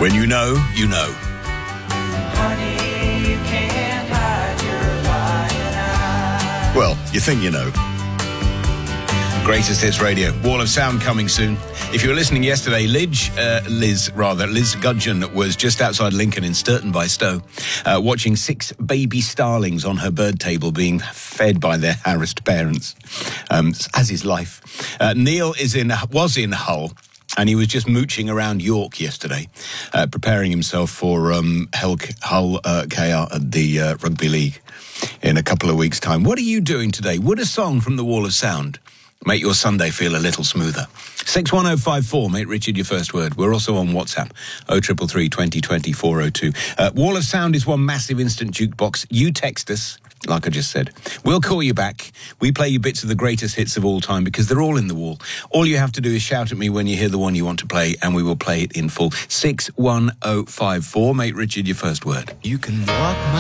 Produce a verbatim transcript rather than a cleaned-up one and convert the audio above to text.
When you know, you know. Honey, you can't hide your lying eyes. Well, you think you know. Greatest Hits Radio. Wall of Sound coming soon. If you were listening yesterday, Liz, uh, Liz, rather, Liz Gudgeon was just outside Lincoln in Sturton-by-Stow, uh, watching six baby starlings on her bird table being fed by their harassed parents, um, as is life. Uh, Neil is in, was in Hull, and he was just mooching around York yesterday, uh, preparing himself for um, Hull, Hull uh, K R at the uh, Rugby League in a couple of weeks' time. What are you doing today? Would a song from the Wall of Sound make your Sunday feel a little smoother? six one oh five four, mate Richard, your first word. We're also on WhatsApp, oh three three three, twenty twenty, four oh two. Uh, Wall of Sound is one massive instant jukebox. You text us, like I just said. We'll call you back. We play you bits of the greatest hits of all time because they're all in the wall. All you have to do is shout at me when you hear the one you want to play and we will play it in full. six one oh five four, mate Richard, your first word. You can walk my